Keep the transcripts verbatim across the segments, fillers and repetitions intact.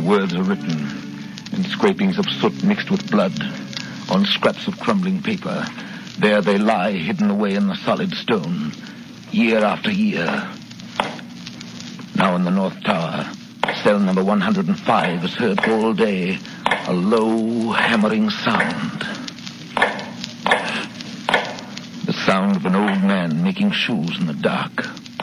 Words are written in scrapings of soot mixed with blood on scraps of crumbling paper. There they lie, hidden away in the solid stone, year after year. Now in the North Tower, cell number one hundred five is heard all day, a low, hammering sound. The sound of an old man making shoes in the dark.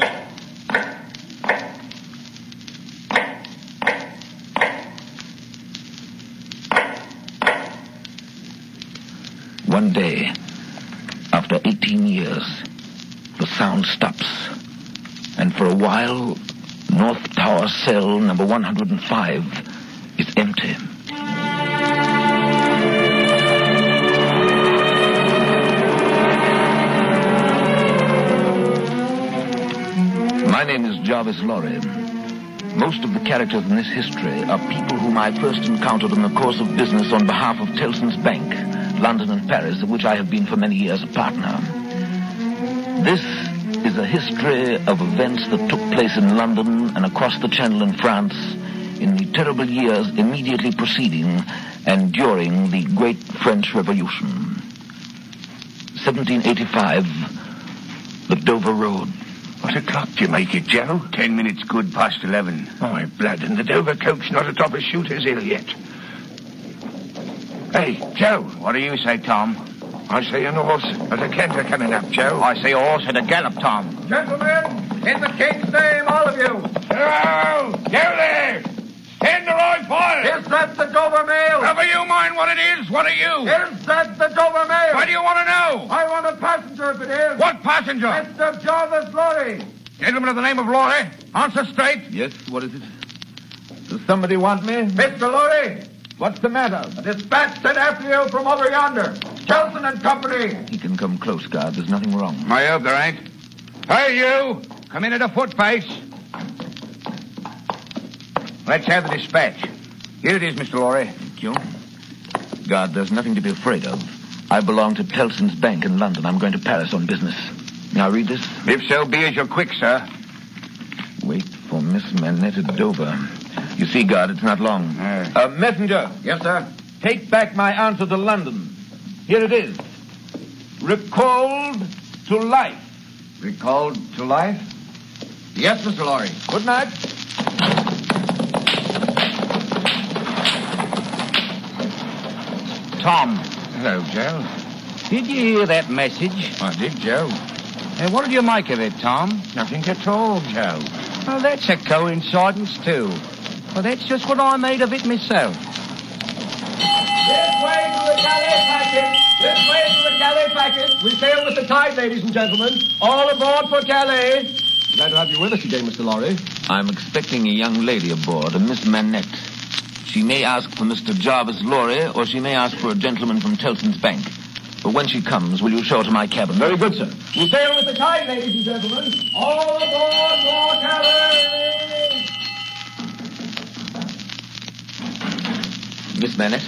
One day, after eighteen years, the sound stops. And for a while, North Tower cell number one hundred five is empty. My name is Jarvis Lorry. Most of the characters in this history are people whom I first encountered in the course of business on behalf of Tellson's Bank, London and Paris, of which I have been for many years a partner. This is a history of events that took place in London and across the Channel in France in the terrible years immediately preceding and during the Great French Revolution. seventeen eighty-five, the Dover Road. What o'clock do you make it, Joe? Ten minutes good past eleven. Oh, my blood, and the Dover coach not atop of Shooter's Hill yet. Hey, Joe. What do you say, Tom? I see an horse at a canter coming up, Joe. I see a horse at a gallop, Tom. Gentlemen, in the king's name, all of you. Hello! Go there! Stand the right fire! Is that the Dover Mail? Never you mind what it is. What are you? Is that the Dover Mail? What do you want to know? I want a passenger if it is. What passenger? Mister Jarvis Lorry. Gentleman of the name of Lorry. Answer straight. Yes, what is it? Does somebody want me? Mister Lorry. What's the matter? A dispatch sent after you from over yonder. Kelson and Company. He can come close, guard. There's nothing wrong. I hope there ain't. Hey, you! Come in at a foot pace. Let's have the dispatch. Here it is, Mister Lorry. Thank you. Guard, there's nothing to be afraid of. I belong to Tellson's Bank in London. I'm going to Paris on business. Now read this. If so be as you're quick, sir. Wait for Miss Manette at Dover. You see, guard, it's not long. Uh, uh, messenger. Yes, sir. Take back my answer to London. Here it is. Recalled to life. Recalled to life? Yes, Mister Lorry. Good night. Tom, Hello, Joe. did you hear that message? I did, Joe. And what did you make of it, Tom? Nothing at all, Joe. Well, that's a coincidence, too. Well, that's just what I made of it myself. This way to the galley packet. This way to the galley packet. We sail with the tide, ladies and gentlemen. All aboard for Calais. Glad to have you with us today, Mister Lorry. I'm expecting a young lady aboard, a Miss Manette. She may ask for Mister Jarvis Lorry, or she may ask for a gentleman from Tellson's Bank. But when she comes, will you show her to my cabin? Very good, sir. We sail with the tide, ladies and gentlemen. All aboard for Calais. Miss Manette?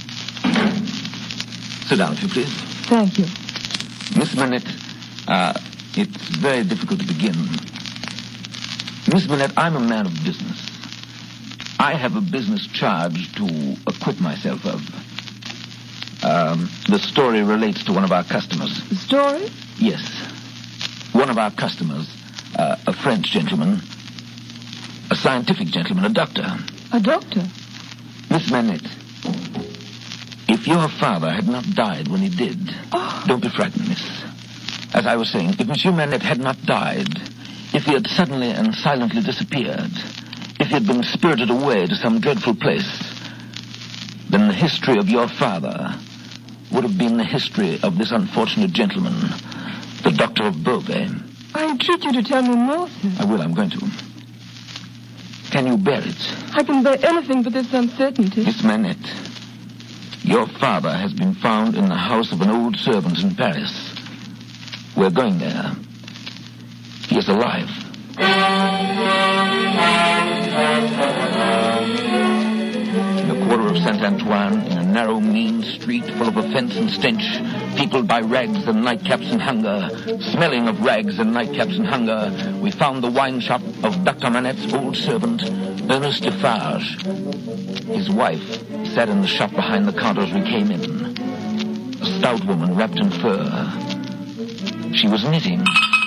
Sit down, if you please. Thank you. Miss Manette, uh, it's very difficult to begin. Miss Manette, I'm a man of business. I have a business charge to acquit myself of. Um, the story relates to one of our customers. The story? Yes. One of our customers, uh, a French gentleman, a scientific gentleman, a doctor. A doctor? Miss Manette, if your father had not died when he did, Oh. don't be frightened, miss. As I was saying, if Monsieur Manette had not died, if he had suddenly and silently disappeared, if he had been spirited away to some dreadful place, then the history of your father would have been the history of this unfortunate gentleman, the Doctor of Beauvais. I entreat you to tell me more, sir. I will, I'm going to. Can you bear it? I can bear anything but this uncertainty. Miss Manette, your father has been found in the house of an old servant in Paris. We're going there. He is alive. In the quarter of Saint Antoine, in a narrow, mean street, street full of offense and stench, peopled by rags and nightcaps and hunger, smelling of rags and nightcaps and hunger, we found the wine shop of Doctor Manette's old servant, Ernest Defarge. His wife sat in the shop behind the counter as we came in. A stout woman wrapped in fur. She was knitting.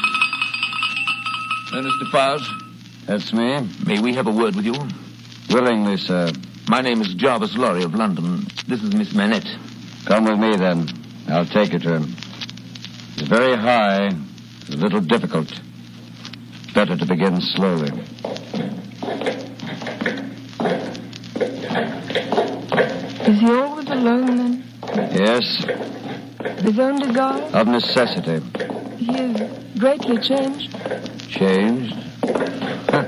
Ernest Defarge? That's me. May we have a word with you? Willingly, sir. My name is Jarvis Lorry of London. This is Miss Manette. Come with me, then. I'll take you to him. It's very high. It's a little difficult. Better to begin slowly. Is he always alone, then? Yes, His own desire? of necessity. He is greatly changed. Changed? Huh.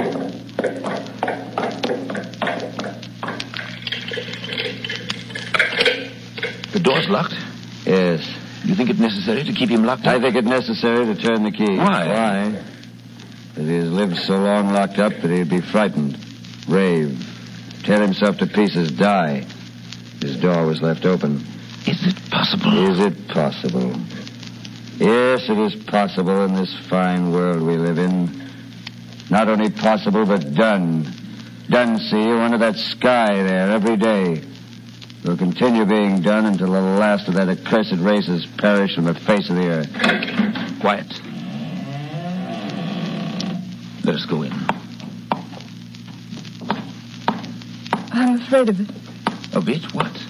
The door's locked. Yes. You think it necessary to keep him locked up? I think it necessary to turn the key. Why? Why? That he has lived so long locked up that he'd be frightened, rave, tear himself to pieces, die. His door was left open. Is it possible? Is it possible? Yes, it is possible in this fine world we live in. Not only possible, but done. Done, see you, under that sky there every day. Will continue being done until the last of that accursed race has perished from the face of the earth. Quiet. Let us go in. I'm afraid of it. Of it? What?